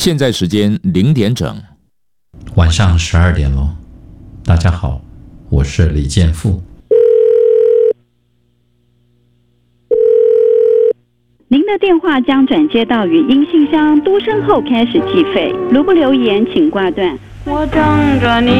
现在时间0点整， 晚上12点咯。大家好，我是李建富。 您的电话将转接到语音信箱，嘟声后开始计费。如不留言，请挂断。 我等着你。